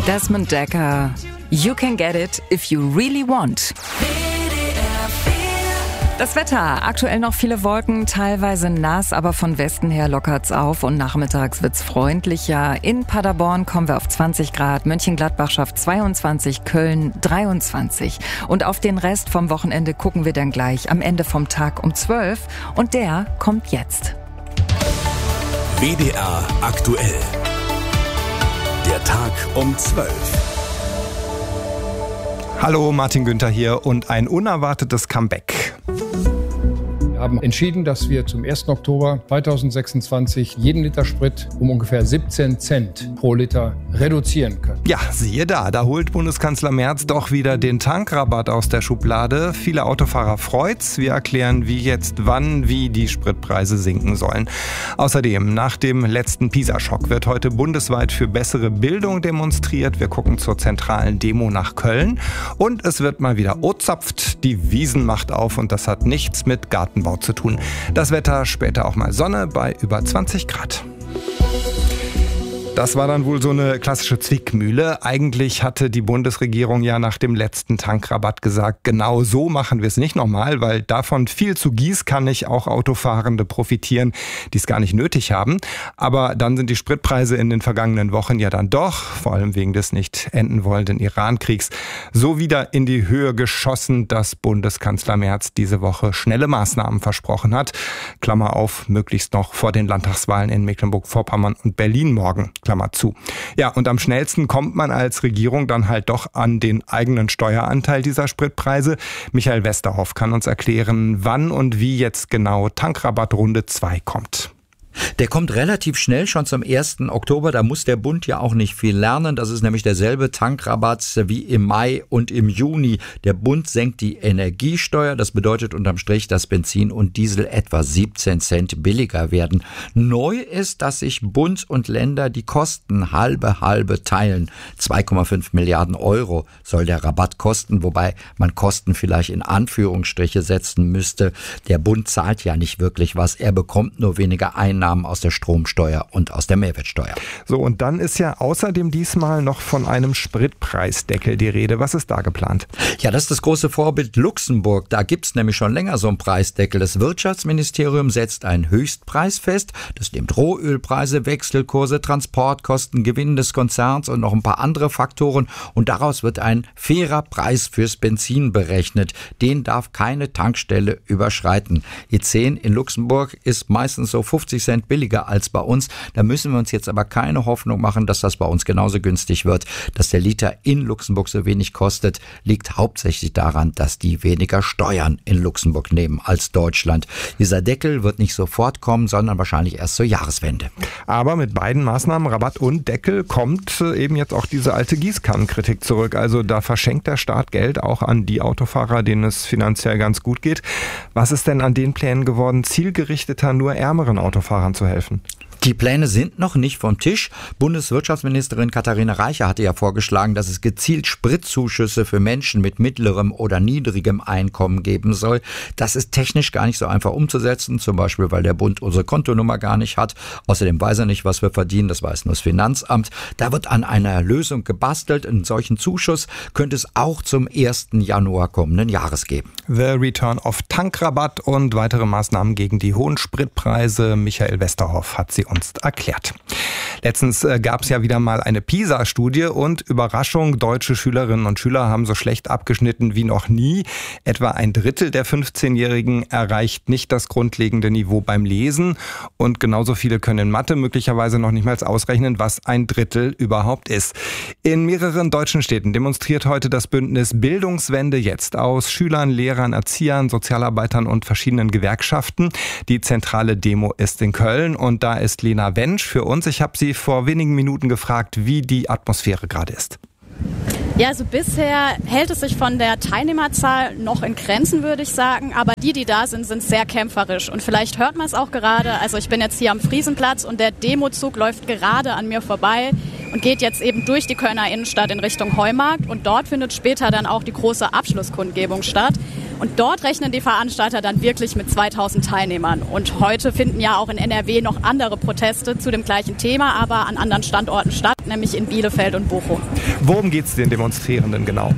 Desmond Dekker, You Can Get It If You Really Want. Das Wetter, aktuell noch viele Wolken, teilweise nass, aber von Westen her lockert's auf und nachmittags wird's freundlicher. In Paderborn kommen wir auf 20 Grad, Mönchengladbach schafft 22, Köln 23. Und auf den Rest vom Wochenende gucken wir dann gleich am Ende vom Tag um 12 und der kommt jetzt. WDR aktuell. Der Tag um 12. Hallo, Martin Günther hier und ein unerwartetes Comeback. Wir haben entschieden, dass wir zum 1. Oktober 2026 jeden Liter Sprit um ungefähr 17 Cent pro Liter reduzieren können. Ja, siehe da holt Bundeskanzler Merz doch wieder den Tankrabatt aus der Schublade. Viele Autofahrer freut's. Wir erklären, wie die Spritpreise sinken sollen. Außerdem, nach dem letzten Pisa-Schock wird heute bundesweit für bessere Bildung demonstriert. Wir gucken zur zentralen Demo nach Köln. Und es wird mal wieder ozapft. Die Wiesn macht auf und das hat nichts mit Gartenbau zu tun. Das Wetter, später auch mal Sonne bei über 20 Grad. Das war dann wohl so eine klassische Zwickmühle. Eigentlich hatte die Bundesregierung ja nach dem letzten Tankrabatt gesagt, genau so machen wir es nicht nochmal, weil davon viel zu gießkannig auch Autofahrende profitieren, die es gar nicht nötig haben. Aber dann sind die Spritpreise in den vergangenen Wochen ja dann doch, vor allem wegen des nicht enden wollenden Iran-Kriegs, so wieder in die Höhe geschossen, dass Bundeskanzler Merz diese Woche schnelle Maßnahmen versprochen hat. Klammer auf, möglichst noch vor den Landtagswahlen in Mecklenburg-Vorpommern und Berlin morgen. Klammer zu. Ja, und am schnellsten kommt man als Regierung dann halt doch an den eigenen Steueranteil dieser Spritpreise. Michael Westerhoff kann uns erklären, wann und wie jetzt genau Tankrabatt Runde 2 kommt. Der kommt relativ schnell, schon zum 1. Oktober. Da muss der Bund ja auch nicht viel lernen. Das ist nämlich derselbe Tankrabatt wie im Mai und im Juni. Der Bund senkt die Energiesteuer. Das bedeutet unterm Strich, dass Benzin und Diesel etwa 17 Cent billiger werden. Neu ist, dass sich Bund und Länder die Kosten halbe teilen. 2,5 Milliarden Euro soll der Rabatt kosten, wobei man Kosten vielleicht in Anführungsstriche setzen müsste. Der Bund zahlt ja nicht wirklich was. Er bekommt nur weniger Einnahmen aus der Stromsteuer und aus der Mehrwertsteuer. So, und dann ist ja außerdem diesmal noch von einem Spritpreisdeckel die Rede. Was ist da geplant? Ja, das ist das große Vorbild Luxemburg. Da gibt es nämlich schon länger so einen Preisdeckel. Das Wirtschaftsministerium setzt einen Höchstpreis fest. Das nimmt Rohölpreise, Wechselkurse, Transportkosten, Gewinn des Konzerns und noch ein paar andere Faktoren. Und daraus wird ein fairer Preis fürs Benzin berechnet. Den darf keine Tankstelle überschreiten. E10 in Luxemburg ist meistens so 50 Cent billiger als bei uns. Da müssen wir uns jetzt aber keine Hoffnung machen, dass das bei uns genauso günstig wird. Dass der Liter in Luxemburg so wenig kostet, liegt hauptsächlich daran, dass die weniger Steuern in Luxemburg nehmen als Deutschland. Dieser Deckel wird nicht sofort kommen, sondern wahrscheinlich erst zur Jahreswende. Aber mit beiden Maßnahmen, Rabatt und Deckel, kommt eben jetzt auch diese alte Gießkannenkritik zurück. Also da verschenkt der Staat Geld auch an die Autofahrer, denen es finanziell ganz gut geht. Was ist denn an den Plänen geworden, zielgerichteter nur ärmeren Autofahrern zu helfen? Die Pläne sind noch nicht vom Tisch. Bundeswirtschaftsministerin Katharina Reiche hatte ja vorgeschlagen, dass es gezielt Spritzuschüsse für Menschen mit mittlerem oder niedrigem Einkommen geben soll. Das ist technisch gar nicht so einfach umzusetzen, zum Beispiel, weil der Bund unsere Kontonummer gar nicht hat. Außerdem weiß er nicht, was wir verdienen, das weiß nur das Finanzamt. Da wird an einer Lösung gebastelt. Einen solchen Zuschuss könnte es auch zum 1. Januar kommenden Jahres geben. The Return of Tankrabatt und weitere Maßnahmen gegen die hohen Spritpreise. Michael Westerhoff hat sie uns erklärt. Letztens gab es ja wieder mal eine PISA-Studie und Überraschung, deutsche Schülerinnen und Schüler haben so schlecht abgeschnitten wie noch nie. Etwa ein Drittel der 15-Jährigen erreicht nicht das grundlegende Niveau beim Lesen und genauso viele können in Mathe möglicherweise noch nicht mal ausrechnen, was ein Drittel überhaupt ist. In mehreren deutschen Städten demonstriert heute das Bündnis Bildungswende jetzt aus Schülern, Lehrern, Erziehern, Sozialarbeitern und verschiedenen Gewerkschaften. Die zentrale Demo ist in Köln und da ist Lena Wensch für uns. Ich habe sie vor wenigen Minuten gefragt, wie die Atmosphäre gerade ist. Ja, also bisher hält es sich von der Teilnehmerzahl noch in Grenzen, würde ich sagen. Aber die da sind, sind sehr kämpferisch. Und vielleicht hört man es auch gerade. Also ich bin jetzt hier am Friesenplatz und der Demozug läuft gerade an mir vorbei und geht jetzt eben durch die Kölner Innenstadt in Richtung Heumarkt. Und dort findet später dann auch die große Abschlusskundgebung statt. Und dort rechnen die Veranstalter dann wirklich mit 2000 Teilnehmern. Und heute finden ja auch in NRW noch andere Proteste zu dem gleichen Thema, aber an anderen Standorten statt, nämlich in Bielefeld und Bochum. Worum geht es den Demonstrierenden genau?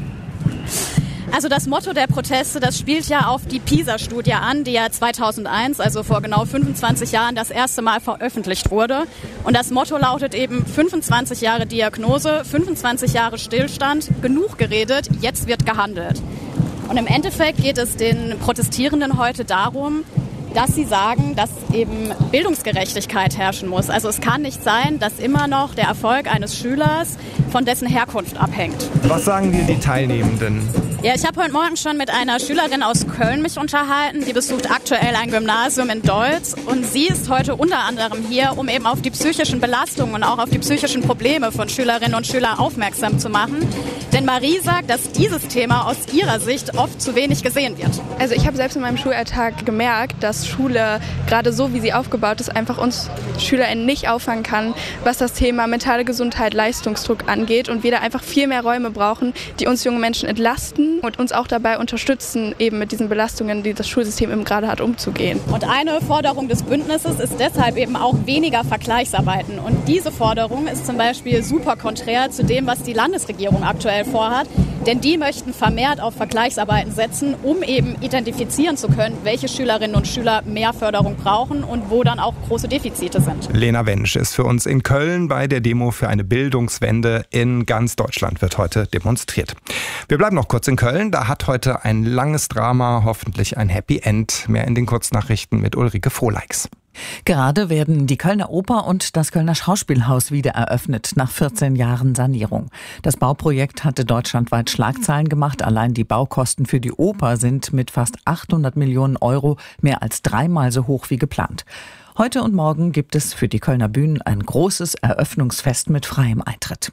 Also das Motto der Proteste, das spielt ja auf die PISA-Studie an, die ja 2001, also vor genau 25 Jahren, das erste Mal veröffentlicht wurde. Und das Motto lautet eben 25 Jahre Diagnose, 25 Jahre Stillstand, genug geredet, jetzt wird gehandelt. Und im Endeffekt geht es den Protestierenden heute darum, dass sie sagen, dass eben Bildungsgerechtigkeit herrschen muss. Also es kann nicht sein, dass immer noch der Erfolg eines Schülers von dessen Herkunft abhängt. Was sagen dir die Teilnehmenden? Ja, ich habe heute Morgen schon mit einer Schülerin aus Köln mich unterhalten. Die besucht aktuell ein Gymnasium in Deutz und sie ist heute unter anderem hier, um eben auf die psychischen Belastungen und auch auf die psychischen Probleme von Schülerinnen und Schülern aufmerksam zu machen. Denn Marie sagt, dass dieses Thema aus ihrer Sicht oft zu wenig gesehen wird. Also ich habe selbst in meinem Schulalltag gemerkt, dass Schule, gerade so wie sie aufgebaut ist, einfach uns SchülerInnen nicht auffangen kann, was das Thema mentale Gesundheit, Leistungsdruck angeht und wir da einfach viel mehr Räume brauchen, die uns junge Menschen entlasten und uns auch dabei unterstützen, eben mit diesen Belastungen, die das Schulsystem eben gerade hat, umzugehen. Und eine Forderung des Bündnisses ist deshalb eben auch weniger Vergleichsarbeiten. Und diese Forderung ist zum Beispiel super konträr zu dem, was die Landesregierung aktuell vorhat. Denn die möchten vermehrt auf Vergleichsarbeiten setzen, um eben identifizieren zu können, welche Schülerinnen und Schüler mehr Förderung brauchen und wo dann auch große Defizite sind. Lena Wensch ist für uns in Köln bei der Demo für eine Bildungswende. In ganz Deutschland wird heute demonstriert. Wir bleiben noch kurz in Köln. Da hat heute ein langes Drama, hoffentlich ein Happy End. Mehr in den Kurznachrichten mit Ulrike Frohleix. Gerade werden die Kölner Oper und das Kölner Schauspielhaus wieder eröffnet, nach 14 Jahren Sanierung. Das Bauprojekt hatte deutschlandweit Schlagzeilen gemacht. Allein die Baukosten für die Oper sind mit fast 800 Millionen Euro mehr als 3-mal so hoch wie geplant. Heute und morgen gibt es für die Kölner Bühnen ein großes Eröffnungsfest mit freiem Eintritt.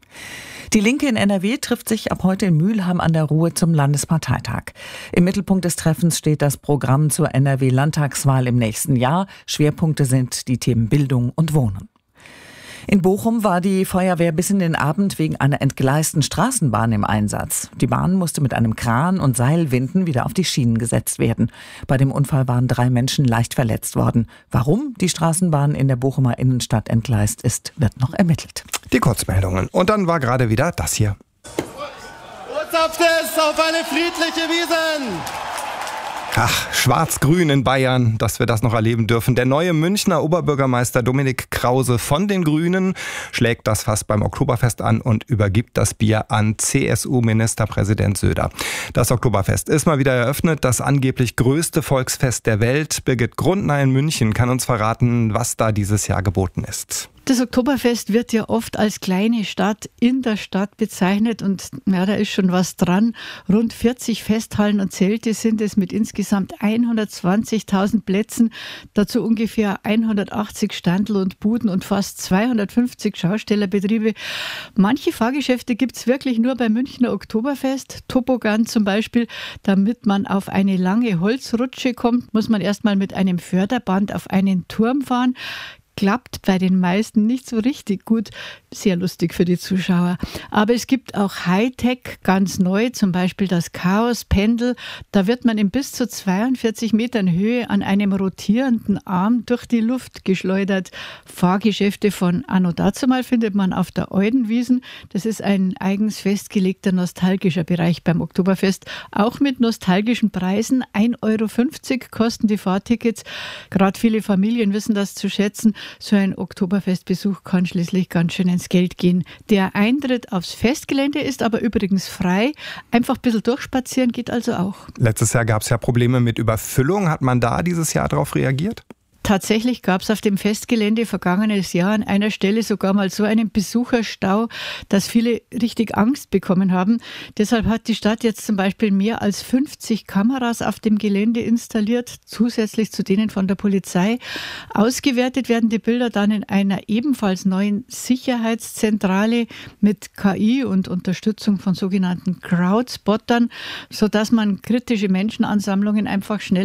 Die Linke in NRW trifft sich ab heute in Mülheim an der Ruhr zum Landesparteitag. Im Mittelpunkt des Treffens steht das Programm zur NRW-Landtagswahl im nächsten Jahr. Schwerpunkte sind die Themen Bildung und Wohnen. In Bochum war die Feuerwehr bis in den Abend wegen einer entgleisten Straßenbahn im Einsatz. Die Bahn musste mit einem Kran und Seilwinden wieder auf die Schienen gesetzt werden. Bei dem Unfall waren 3 Menschen leicht verletzt worden. Warum die Straßenbahn in der Bochumer Innenstadt entgleist ist, wird noch ermittelt. Die Kurzmeldungen. Und dann war gerade wieder das hier. Urzapftes auf eine friedliche Wiesn! Ach, Schwarz-Grün in Bayern, dass wir das noch erleben dürfen. Der neue Münchner Oberbürgermeister Dominik Krause von den Grünen schlägt das Fass beim Oktoberfest an und übergibt das Bier an CSU-Ministerpräsident Söder. Das Oktoberfest ist mal wieder eröffnet, das angeblich größte Volksfest der Welt. Birgit Grundner in München kann uns verraten, was da dieses Jahr geboten ist. Das Oktoberfest wird ja oft als kleine Stadt in der Stadt bezeichnet und ja, da ist schon was dran. Rund 40 Festhallen und Zelte sind es mit insgesamt 120.000 Plätzen, dazu ungefähr 180 Standl und Buden und fast 250 Schaustellerbetriebe. Manche Fahrgeschäfte gibt es wirklich nur beim Münchner Oktoberfest. Toboggan zum Beispiel, damit man auf eine lange Holzrutsche kommt, muss man erstmal mit einem Förderband auf einen Turm fahren. Klappt bei den meisten nicht so richtig gut. Sehr lustig für die Zuschauer. Aber es gibt auch Hightech, ganz neu, zum Beispiel das Chaos-Pendel. Da wird man in bis zu 42 Metern Höhe an einem rotierenden Arm durch die Luft geschleudert. Fahrgeschäfte von anno dazumal findet man auf der Eudenwiesen. Das ist ein eigens festgelegter nostalgischer Bereich beim Oktoberfest. Auch mit nostalgischen Preisen. 1,50 Euro kosten die Fahrtickets. Gerade viele Familien wissen das zu schätzen. So ein Oktoberfestbesuch kann schließlich ganz schön ins Geld gehen. Der Eintritt aufs Festgelände ist aber übrigens frei. Einfach ein bisschen durchspazieren geht also auch. Letztes Jahr gab es ja Probleme mit Überfüllung. Hat man da dieses Jahr darauf reagiert? Tatsächlich gab es auf dem Festgelände vergangenes Jahr an einer Stelle sogar mal so einen Besucherstau, dass viele richtig Angst bekommen haben. Deshalb hat die Stadt jetzt zum Beispiel mehr als 50 Kameras auf dem Gelände installiert, zusätzlich zu denen von der Polizei. Ausgewertet werden die Bilder dann in einer ebenfalls neuen Sicherheitszentrale mit KI und Unterstützung von sogenannten Crowdspottern, sodass man kritische Menschenansammlungen einfach schnell